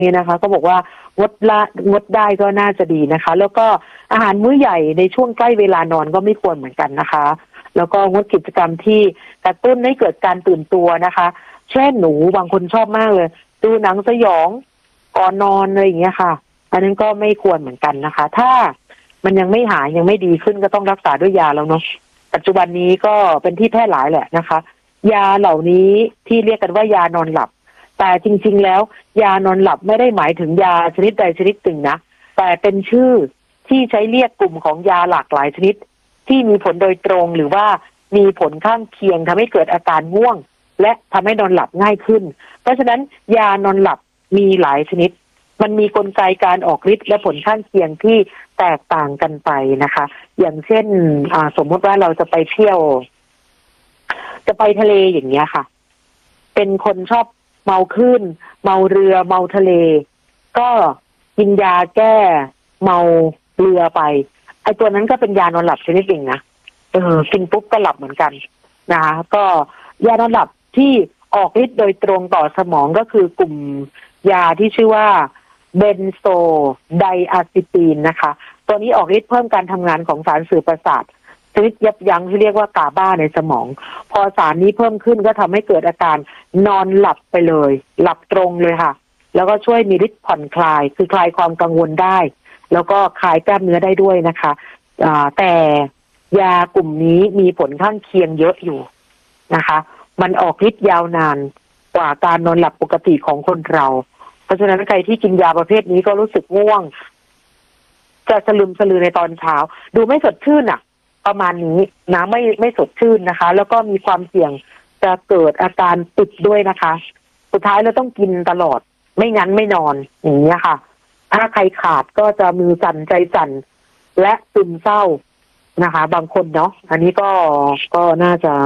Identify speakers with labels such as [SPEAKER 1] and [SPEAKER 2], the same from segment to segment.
[SPEAKER 1] นี่นะคะก็บอกว่างดได้ก็น่าจะดีนะคะแล้วก็อาหารมื้อใหญ่ในช่วงใกล้เวลานอนก็ไม่ควรเหมือนกันนะคะแล้วก็งดกิจกรรมที่กระตุ้นให้เกิดการตื่นตัวนะคะเช่นหนูบางคนชอบมากเลยดูหนังสยองก่อนนอนอะไรอย่างเงี้ยค่ะอันนั้นก็ไม่ควรเหมือนกันนะคะถ้ามันยังไม่หายยังไม่ดีขึ้นก็ต้องรักษาด้วยยาแล้วเนาะปัจจุบันนี้ก็เป็นที่แพร่หลายแหละนะคะยาเหล่านี้ที่เรียกกันว่ายานอนหลับแต่จริงๆแล้วยานอนหลับไม่ได้หมายถึงยาชนิดใดชนิดหนึ่งนะแต่เป็นชื่อที่ใช้เรียกกลุ่มของยาหลากหลายชนิดที่มีผลโดยตรงหรือว่ามีผลข้างเคียงทำให้เกิดอาการง่วงและทำให้นอนหลับง่ายขึ้นเพราะฉะนั้นยานอนหลับมีหลายชนิดมันมีกลไกการออกฤทธิ์และผลข้างเคียงที่แตกต่างกันไปนะคะอย่างเช่นสมมติว่าเราจะไปเที่ยวจะไปทะเลอย่างเงี้ยค่ะเป็นคนชอบเมาคลื่นเมาเรือเมาทะเลก็กินยาแก้เมาเรือไปไอ้ตัวนั้นก็เป็นยานอนหลับชนิดหนึ่งนะกินปุ๊บก็หลับเหมือนกันนะคะก็ยานอนหลับที่ออกฤทธิ์โดยตรงต่อสมองก็คือกลุ่มยาที่ชื่อว่าเบนโซไดอะซิปีนนะคะตัวนี้ออกฤทธิ์เพิ่มการทำงานของสารสื่อประสาทชนิดยับยั้งที่เรียกว่ากาบาในสมองพอสารนี้เพิ่มขึ้นก็ทำให้เกิดอาการนอนหลับไปเลยหลับตรงเลยค่ะแล้วก็ช่วยมีฤทธิ์ผ่อนคลายคือคลายความกังวลได้แล้วก็คลายกล้ามเนื้อได้ด้วยนะคะแต่ยากลุ่มนี้มีผลข้างเคียงเยอะอยู่นะคะมันออกฤทธิ์ยาวนานกว่าการนอนหลับปกติของคนเราเพราะฉะนั้นใครที่กินยาประเภทนี้ก็รู้สึกง่วงจะสลึมสลือในตอนเช้าดูไม่สดชื่นอ่ะประมาณนี้นะไม่สดชื่นนะคะแล้วก็มีความเสี่ยงจะเกิดอาการติดด้วยนะคะสุดท้ายเราต้องกินตลอดไม่งั้นไม่นอนอย่างนี้ค่ะถ้าใครขาดก็จะมือสั่นใจสั่นและซึมเศร้านะคะบางคนเนาะอันนี้ก็น่าจะ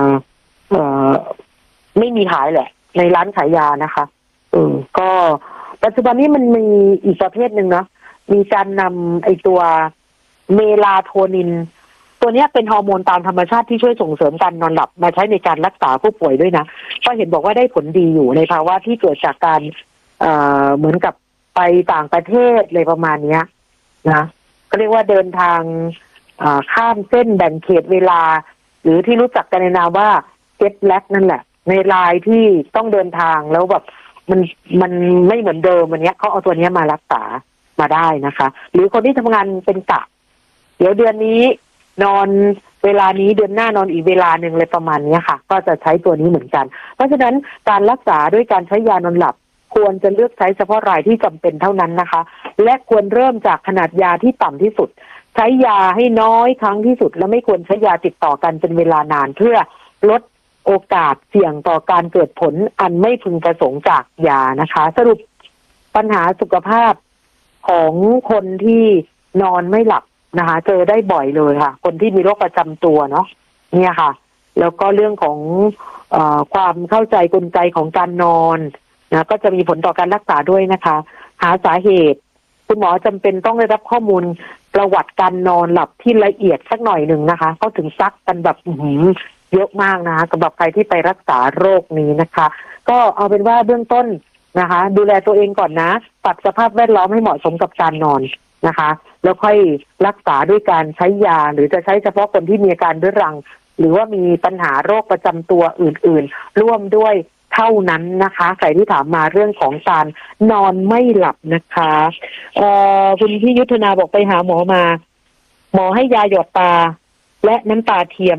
[SPEAKER 1] ไม่มีขายแหละในร้านขายยานะคะก็ปัจจุบันนี้มันมีอีกประเภทหนึ่งเนาะมีการนำไอตัวเมลาโทนินตัวนี้เป็นฮอร์โมนตามธรรมชาติที่ช่วยส่งเสริมการนอนหลับมาใช้ในการรักษาผู้ป่วยด้วยนะก็เห็นบอกว่าได้ผลดีอยู่ในภาวะที่เกิดจากการเหมือนกับไปต่างประเทศเลยประมาณนี้นะก็เรียกว่าเดินทางข้ามเส้นแบ่งเขตเวลาหรือที่รู้จักกันในนามว่าเจ็ตแลกนั่นแหละในรายที่ต้องเดินทางแล้วแบบมันไม่เหมือนเดิมอันนี้เขาเอาตัวนี้มารักษามาได้นะคะหรือคนที่ทำงานเป็นกะเดี๋ยวเดือนนี้นอนเวลานี้เดือนหน้านอนอีกเวลาหนึ่งเลยประมาณนี้ค่ะก็จะใช้ตัวนี้เหมือนกันเพราะฉะนั้นการรักษาด้วยการใช้ยานอนหลับควรจะเลือกใช้เฉพาะรายที่จำเป็นเท่านั้นนะคะและควรเริ่มจากขนาดยาที่ต่ำที่สุดใช้ยาให้น้อยครั้งที่สุดและไม่ควรใช้ยาติดต่อกันเป็นเวลานานเพื่อลดโอกาสเสี่ยงต่อการเกิดผลอันไม่พึงประสงค์จากยานะคะสรุปปัญหาสุขภาพของคนที่นอนไม่หลับนะคะเจอได้บ่อยเลยค่ะคนที่มีโรคประจำตัวเนาะเนี่ยค่ะแล้วก็เรื่องของความเข้าใจกลไกของการนอนนะก็จะมีผลต่อการรักษาด้วยนะคะหาสาเหตุคุณหมอจำเป็นต้องได้รับข้อมูลประวัติการนอนหลับที่ละเอียดสักหน่อยหนึ่งนะคะเขาถึงซักกันแบบเยอะมากนะคะสำหรับใครที่ไปรักษาโรคนี้นะคะก็เอาเป็นว่าเบื้องต้นนะคะดูแลตัวเองก่อนนะปรับสภาพแวดล้อมให้เหมาะสมกับการนอนนะคะแล้วค่อยรักษาด้วยการใช้ยาหรือจะใช้เฉพาะคนที่มีอาการเรื้อรังหรือว่ามีปัญหาโรคประจำตัวอื่นๆร่วมด้วยเท่านั้นนะคะใครที่ถามมาเรื่องของการนอนไม่หลับนะคะคุณพี่ยุทธนาบอกไปหาหมอมาหมอให้ยาหยอดตาและน้ำตาเทียม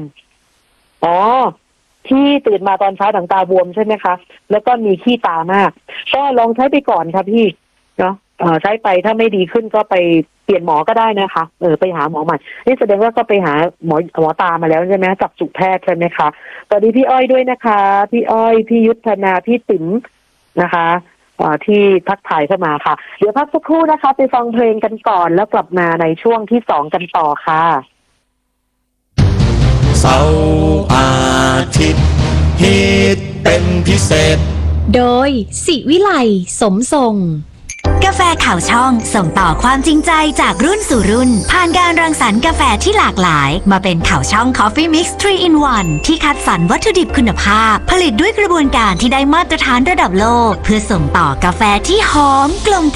[SPEAKER 1] ที่ตื่นมาตอนเช้าต่างตาบวมใช่ไหมคะแล้วก็มีขี้ตามากก็ลองใช้ไปก่อนค่ะพี่เนาะใช้ไปถ้าไม่ดีขึ้นก็ไปเปลี่ยนหมอก็ได้นะคะไปหาหมอใหม่นี่แสดงว่าก็ไปหาหมอตามาแล้วใช่ไหมจักษุแพทย์ใช่ไหมคะสวัสดีพี่อ้อยด้วยนะคะพี่อ้อยพี่ยุทธนาพี่ติ๋มนะคะที่ทักทายเข้ามาค่ะเดี๋ยวพักสักครู่นะคะไปฟังเพลงกันก่อนแล้วกลับมาในช่วงที่2กันต่อค่ะ
[SPEAKER 2] เสาร์อาทิตย์ฮิตเป็นพิเศษ
[SPEAKER 3] โดยศิวิไลสมทรงกาแฟข่าวช่องส่งต่อความจริงใจจากรุ่นสู่รุ่นผ่านการรังสรรค์กาแฟที่หลากหลายมาเป็นข่าวช่อง Coffee Mix 3 in 1 ที่คัดสรรวัตถุดิบคุณภาพผลิตด้วยกระบวนการที่ได้มาตรฐานระดับโลกเพื่อส่งต่อกาแฟที่หอมกลม